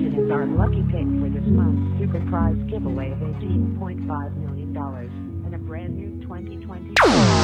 Jackson is our lucky pick for this month's super prize giveaway of $18.5 million and a brand new 2020